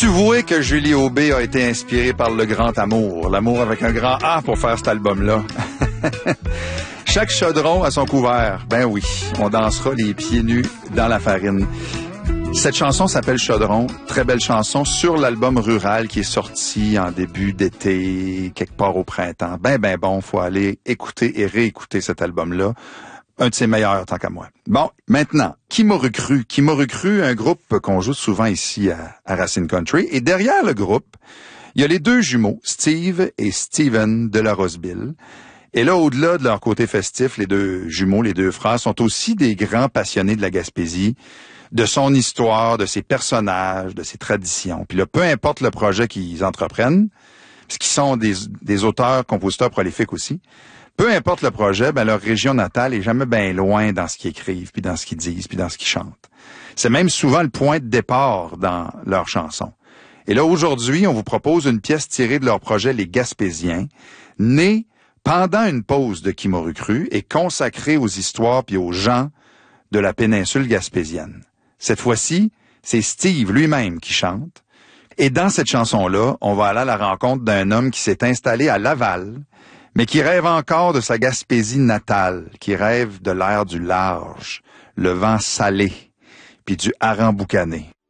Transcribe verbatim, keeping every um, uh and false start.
Peux-tu vouer que Julie Aubé a été inspirée par le grand amour, l'amour avec un grand A pour faire cet album-là? Chaque chaudron a son couvert. Ben oui, on dansera les pieds nus dans la farine. Cette chanson s'appelle Chaudron, très belle chanson sur l'album Rural qui est sorti en début d'été, quelque part au printemps. Ben ben bon, faut aller écouter et réécouter cet album-là. Un de ses meilleurs, tant qu'à moi. Bon, maintenant, Qui m'a recru? Qui m'a recru, un groupe qu'on joue souvent ici à, à Racine Country. Et derrière le groupe, il y a les deux jumeaux, Steve et Steven de la Roseville. Et là, au-delà de leur côté festif, les deux jumeaux, les deux frères, sont aussi des grands passionnés de la Gaspésie, de son histoire, de ses personnages, de ses traditions. Puis là, peu importe le projet qu'ils entreprennent, puisqu'ils sont des, des auteurs, compositeurs prolifiques aussi, peu importe le projet, ben leur région natale est jamais bien loin dans ce qu'ils écrivent, puis dans ce qu'ils disent, puis dans ce qu'ils chantent. C'est même souvent le point de départ dans leurs chansons. Et là, aujourd'hui, on vous propose une pièce tirée de leur projet Les Gaspésiens, née pendant une pause de Qui m'a recru et consacrée aux histoires puis aux gens de la péninsule gaspésienne. Cette fois-ci, c'est Steve lui-même qui chante. Et dans cette chanson-là, on va aller à la rencontre d'un homme qui s'est installé à Laval, mais qui rêve encore de sa Gaspésie natale, qui rêve de l'air du large, le vent salé, puis du hareng boucané.